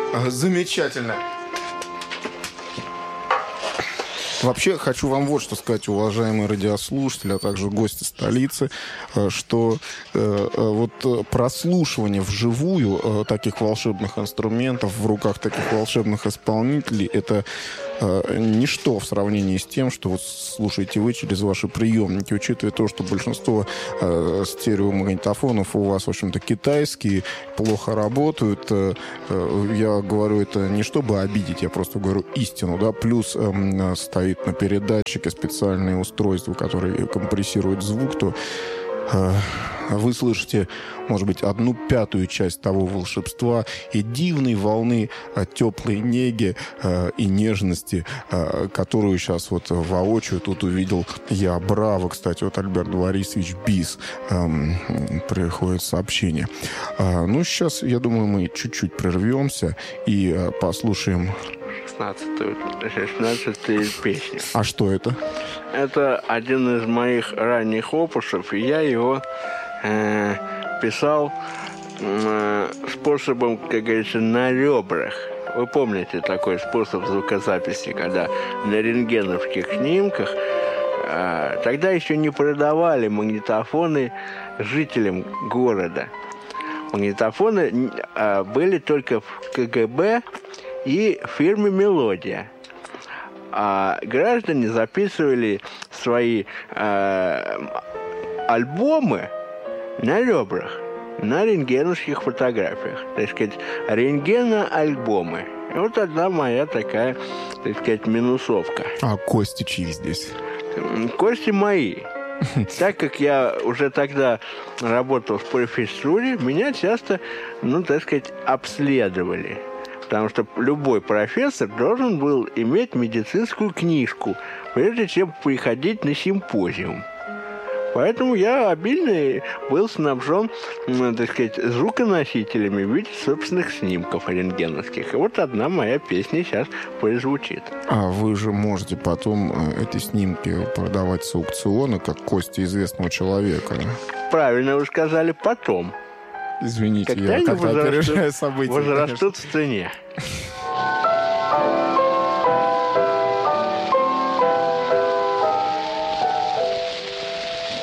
Замечательно. Вообще, хочу вам вот что сказать, уважаемые радиослушатели, а также гости столицы, что вот прослушивание вживую таких волшебных инструментов в руках таких волшебных исполнителей — это ничто в сравнении с тем, что вот слушаете вы через ваши приемники, учитывая то, что большинство стереомагнитофонов у вас, в общем-то, китайские, плохо работают. Я говорю это не чтобы обидеть, я просто говорю истину, да, плюс стоит на передатчике специальные устройства, которые компрессируют звук, то вы слышите, может быть, 1/5 часть того волшебства и дивной волны теплой неги и нежности, которую сейчас вот воочию тут увидел я. Браво, кстати, вот Альберт Борисович Бис. Приходит сообщение. Ну, сейчас, я думаю, мы чуть-чуть прервемся и послушаем 16-ю песню. А что это? Это один из моих ранних опусов, и я его писал способом, как говорится, на ребрах. Вы помните такой способ звукозаписи, когда на рентгеновских снимках тогда еще не продавали магнитофоны жителям города. Магнитофоны были только в КГБ и в фирме «Мелодия». А граждане записывали свои альбомы на ребрах, на рентгеновских фотографиях. Так сказать, рентгено-альбомы. И вот одна моя такая, так сказать, минусовка. А кости чьи здесь? Кости мои. Так как я уже тогда работал в профессуре, меня часто, так сказать, обследовали. Потому что любой профессор должен был иметь медицинскую книжку, прежде чем приходить на симпозиум. Поэтому я обильно был снабжен, так сказать, звуконосителями в виде собственных снимков рентгеновских. И вот одна моя песня сейчас прозвучит. А вы же можете потом эти снимки продавать с аукциона, как кости известного человека. Правильно вы сказали, потом. Извините, я как-то опережаю события. Возрастут в цене.